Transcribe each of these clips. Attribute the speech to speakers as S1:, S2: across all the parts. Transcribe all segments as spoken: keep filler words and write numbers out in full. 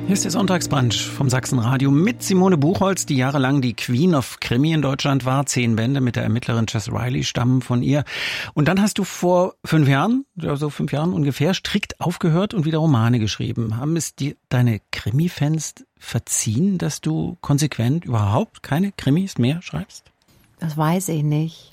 S1: Hier ist der Sonntagsbrunch vom Sachsenradio mit Simone Buchholz, die jahrelang die Queen of Krimi in Deutschland war. Zehn Bände mit der Ermittlerin Jess Riley stammen von ihr. Und dann hast du vor fünf Jahren, ja so fünf Jahren ungefähr, strikt aufgehört und wieder Romane geschrieben. Haben es dir deine Krimi-Fans verziehen, dass du konsequent überhaupt keine Krimis mehr schreibst?
S2: Das weiß ich nicht.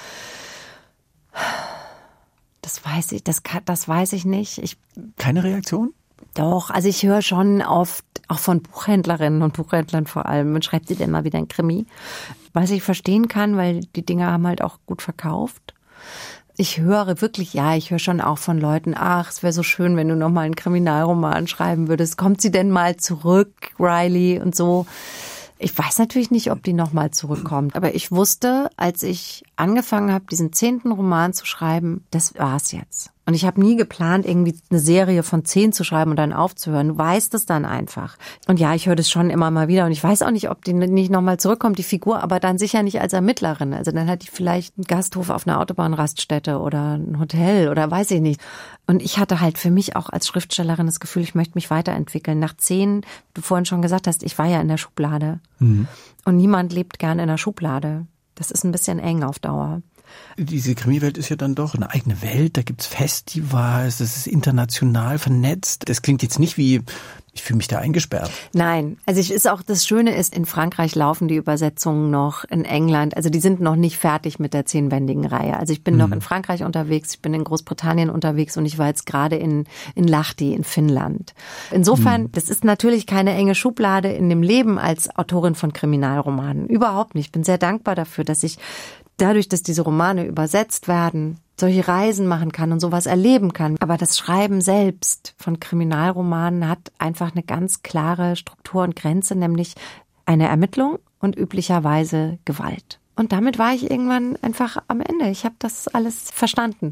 S2: Das weiß ich, das, das weiß ich nicht. Ich
S1: Keine Reaktion?
S2: Doch, also ich höre schon oft, auch von Buchhändlerinnen und Buchhändlern vor allem, und schreibt sie denn mal wieder ein Krimi? Was ich verstehen kann, weil die Dinger haben halt auch gut verkauft. Ich höre wirklich, ja, ich höre schon auch von Leuten, ach, es wäre so schön, wenn du noch mal einen Kriminalroman schreiben würdest. Kommt sie denn mal zurück, Riley und so? Ich weiß natürlich nicht, ob die noch mal zurückkommt. Aber ich wusste, als ich angefangen habe, diesen zehnten Roman zu schreiben, das war's jetzt. Und ich habe nie geplant, irgendwie eine Serie von zehn zu schreiben und dann aufzuhören. Du weißt es dann einfach. Und ja, ich höre das schon immer mal wieder. Und ich weiß auch nicht, ob die nicht nochmal zurückkommt, die Figur, aber dann sicher nicht als Ermittlerin. Also dann hat die vielleicht einen Gasthof auf einer Autobahnraststätte oder ein Hotel oder weiß ich nicht. Und ich hatte halt für mich auch als Schriftstellerin das Gefühl, ich möchte mich weiterentwickeln. Nach zehn, du vorhin schon gesagt hast, ich war ja in der Schublade. Mhm. Und niemand lebt gern in der Schublade. Das ist ein bisschen eng auf Dauer.
S1: Diese Krimiwelt ist ja dann doch eine eigene Welt, da gibt's Festivals, es ist international vernetzt. Das klingt jetzt nicht wie, ich fühle mich da eingesperrt.
S2: Nein, also es ist auch, das Schöne ist, in Frankreich laufen die Übersetzungen noch, in England, also die sind noch nicht fertig mit der zehnbändigen Reihe. Also ich bin mhm. noch in Frankreich unterwegs, ich bin in Großbritannien unterwegs und ich war jetzt gerade in, in Lahti in Finnland. Insofern, mhm. das ist natürlich keine enge Schublade in dem Leben als Autorin von Kriminalromanen. Überhaupt nicht. Ich bin sehr dankbar dafür, dass ich dadurch, dass diese Romane übersetzt werden, solche Reisen machen kann und sowas erleben kann. Aber das Schreiben selbst von Kriminalromanen hat einfach eine ganz klare Struktur und Grenze, nämlich eine Ermittlung und üblicherweise Gewalt. Und damit war ich irgendwann einfach am Ende. Ich habe das alles verstanden.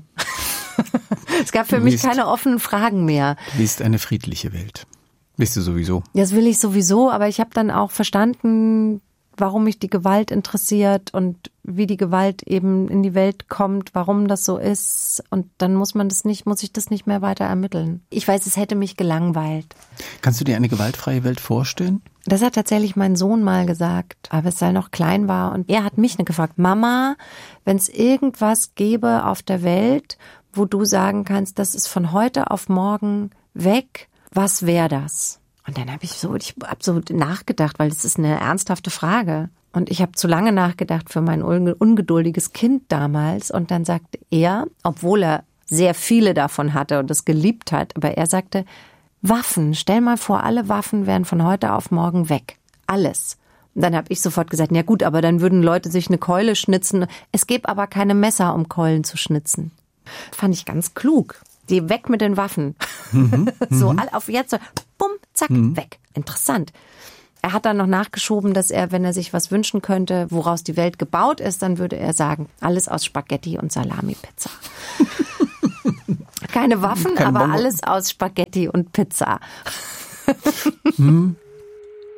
S2: Es gab für mich keine offenen Fragen mehr.
S1: Du bist eine friedliche Welt. Bist du sowieso.
S2: Das will ich sowieso, aber ich habe dann auch verstanden, warum mich die Gewalt interessiert und wie die Gewalt eben in die Welt kommt, warum das so ist. Und dann muss man das nicht, muss ich das nicht mehr weiter ermitteln. Ich weiß, es hätte mich gelangweilt.
S1: Kannst du dir eine gewaltfreie Welt vorstellen?
S2: Das hat tatsächlich mein Sohn mal gesagt, aber es er noch klein war. Und er hat mich gefragt, Mama, wenn es irgendwas gäbe auf der Welt, wo du sagen kannst, das ist von heute auf morgen weg, was wäre das? Und dann habe ich so, ich habe so nachgedacht, weil das ist eine ernsthafte Frage. Und ich habe zu lange nachgedacht für mein ungeduldiges Kind damals. Und dann sagte er, obwohl er sehr viele davon hatte und es geliebt hat, aber er sagte, Waffen, stell mal vor, alle Waffen wären von heute auf morgen weg. Alles. Und dann habe ich sofort gesagt, ja gut, aber dann würden Leute sich eine Keule schnitzen. Es gäbe aber keine Messer, um Keulen zu schnitzen. Fand ich ganz klug. Die weg mit den Waffen. Mhm, so, all auf jetzt so, bumm, zack, mhm. weg. Interessant. Er hat dann noch nachgeschoben, dass er, wenn er sich was wünschen könnte, woraus die Welt gebaut ist, dann würde er sagen, alles aus Spaghetti und Salami-Pizza. Keine Waffen, Keine aber Bombe. Alles aus Spaghetti und Pizza.
S1: Hm.